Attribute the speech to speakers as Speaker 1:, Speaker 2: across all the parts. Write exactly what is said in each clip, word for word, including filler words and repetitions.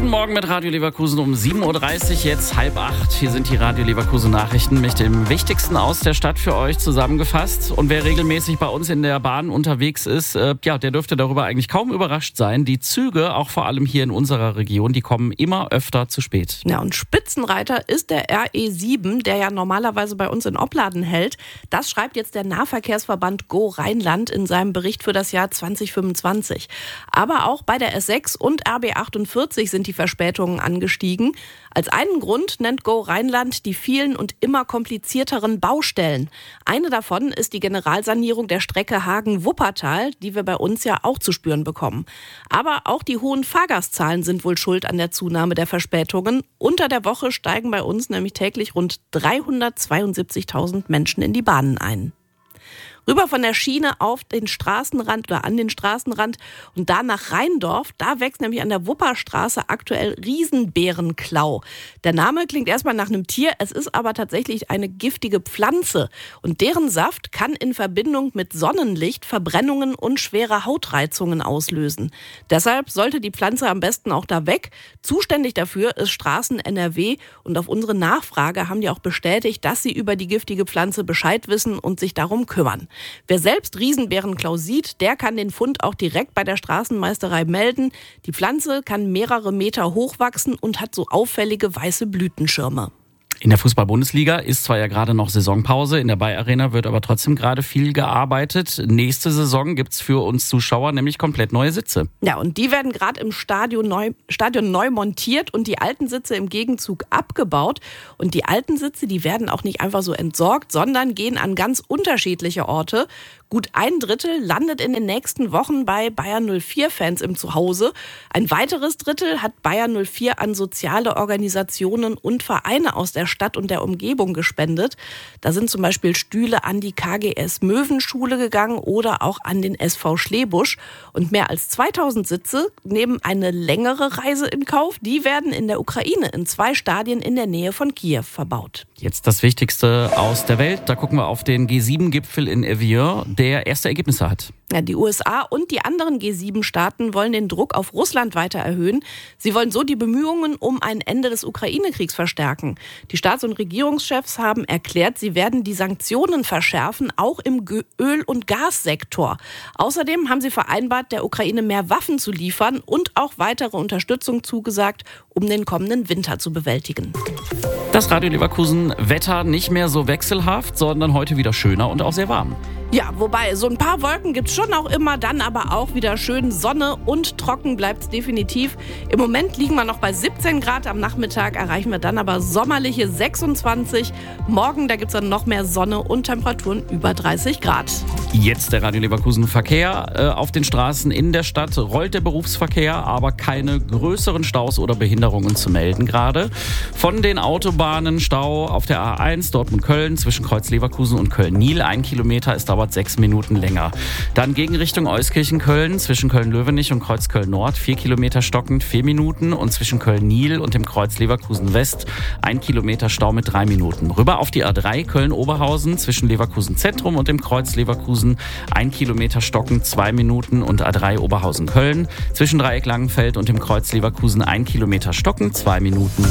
Speaker 1: Guten Morgen mit Radio Leverkusen um sieben Uhr dreißig, jetzt halb acht. Hier sind die Radio Leverkusen Nachrichten mit dem Wichtigsten aus der Stadt für euch zusammengefasst. Und wer regelmäßig bei uns in der Bahn unterwegs ist, äh, ja, der dürfte darüber eigentlich kaum überrascht sein. Die Züge, auch vor allem hier in unserer Region, die kommen immer öfter zu spät.
Speaker 2: Ja, und Spitzenreiter ist der R E sieben, der ja normalerweise bei uns in Opladen hält. Das schreibt jetzt der Nahverkehrsverband Go Rheinland in seinem Bericht für das Jahr zwanzig fünfundzwanzig. Aber auch bei der S sechs und R B achtundvierzig sind die Verspätungen angestiegen. Als einen Grund nennt Go Rheinland die vielen und immer komplizierteren Baustellen. Eine davon ist die Generalsanierung der Strecke Hagen-Wuppertal, die wir bei uns ja auch zu spüren bekommen. Aber auch die hohen Fahrgastzahlen sind wohl schuld an der Zunahme der Verspätungen. Unter der Woche steigen bei uns nämlich täglich rund dreihundertzweiundsiebzigtausend Menschen in die Bahnen ein. Rüber von der Schiene auf den Straßenrand oder an den Straßenrand und da nach Rheindorf. Da wächst nämlich an der Wupperstraße aktuell Riesenbeerenklau. Der Name klingt erstmal nach einem Tier, es ist aber tatsächlich eine giftige Pflanze. Und deren Saft kann in Verbindung mit Sonnenlicht Verbrennungen und schwere Hautreizungen auslösen. Deshalb sollte die Pflanze am besten auch da weg. Zuständig dafür ist Straßen N R W und auf unsere Nachfrage haben die auch bestätigt, dass sie über die giftige Pflanze Bescheid wissen und sich darum kümmern. Wer selbst Riesenbeerenklau sieht, der kann den Fund auch direkt bei der Straßenmeisterei melden. Die Pflanze kann mehrere Meter hoch wachsen und hat so auffällige weiße Blütenschirme.
Speaker 1: In der Fußball-Bundesliga ist zwar ja gerade noch Saisonpause, in der Bayer Arena wird aber trotzdem gerade viel gearbeitet. Nächste Saison gibt's für uns Zuschauer nämlich komplett neue Sitze.
Speaker 2: Ja, und die werden gerade im Stadion neu, Stadion neu montiert und die alten Sitze im Gegenzug abgebaut. Und die alten Sitze, die werden auch nicht einfach so entsorgt, sondern gehen an ganz unterschiedliche Orte. Gut ein Drittel landet in den nächsten Wochen bei Bayer null vier-Fans im Zuhause. Ein weiteres Drittel hat Bayer null vier an soziale Organisationen und Vereine aus der Stadt und der Umgebung gespendet. Da sind zum Beispiel Stühle an die K G S Möwenschule gegangen oder auch an den S V Schlebusch. Und mehr als zweitausend Sitze nehmen eine längere Reise in Kauf. Die werden in der Ukraine in zwei Stadien in der Nähe von Kiew verbaut.
Speaker 1: Jetzt das Wichtigste aus der Welt. Da gucken wir auf den G sieben Gipfel in Evian, der erste Ergebnisse hat.
Speaker 2: Ja, die U S A und die anderen G sieben Staaten wollen den Druck auf Russland weiter erhöhen. Sie wollen so die Bemühungen um ein Ende des Ukraine-Kriegs verstärken. Die Staats- und Regierungschefs haben erklärt, sie werden die Sanktionen verschärfen, auch im Öl- und Gassektor. Außerdem haben sie vereinbart, der Ukraine mehr Waffen zu liefern und auch weitere Unterstützung zugesagt, um den kommenden Winter zu bewältigen.
Speaker 1: Das Radio Leverkusen Wetter nicht mehr so wechselhaft, sondern heute wieder schöner und auch sehr warm.
Speaker 2: Ja, wobei, so ein paar Wolken gibt's schon auch immer, dann aber auch wieder schön Sonne und trocken bleibt's definitiv. Im Moment liegen wir noch bei siebzehn Grad, am Nachmittag erreichen wir dann aber sommerliche sechsundzwanzig. Morgen, da gibt's dann noch mehr Sonne und Temperaturen über dreißig Grad.
Speaker 1: Jetzt der Radio Leverkusen Verkehr. Äh, auf den Straßen in der Stadt rollt der Berufsverkehr, aber keine größeren Staus oder Behinderungen zu melden gerade. Von den Autobahnen Stau auf der A eins Dortmund-Köln zwischen Kreuz Leverkusen und Köln-Niel. Ein Kilometer, es dauert sechs Minuten länger. Dann Gegenrichtung Euskirchen-Köln zwischen Köln-Löwenich und Kreuz Köln-Nord. Vier Kilometer stockend, vier Minuten. Und zwischen Köln-Niel und dem Kreuz Leverkusen-West ein Kilometer Stau mit drei Minuten. Rüber auf die A drei Köln-Oberhausen zwischen Leverkusen-Zentrum und dem Kreuz Leverkusen. Ein Kilometer stockend, zwei Minuten. Und A drei Oberhausen-Köln zwischen Dreieck Langenfeld und dem Kreuz Leverkusen ein Kilometer stockend, zwei Minuten.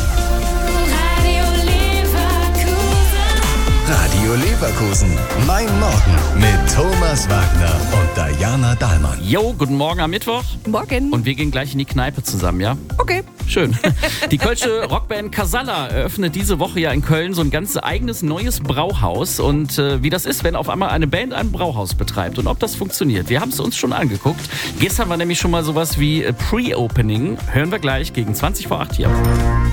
Speaker 3: Radio Leverkusen. Mein Morgen mit Thomas Wagner und Diana Dahlmann.
Speaker 1: Jo, guten Morgen am Mittwoch.
Speaker 2: Morgen.
Speaker 1: Und wir gehen gleich in die Kneipe zusammen, ja?
Speaker 2: Okay.
Speaker 1: Schön. Die kölsche Rockband Casalla eröffnet diese Woche ja in Köln so ein ganz eigenes neues Brauhaus. Und äh, wie das ist, wenn auf einmal eine Band ein Brauhaus betreibt und ob das funktioniert. Wir haben es uns schon angeguckt. Gestern war nämlich schon mal sowas wie Pre-Opening. Hören wir gleich gegen zwanzig vor acht hier.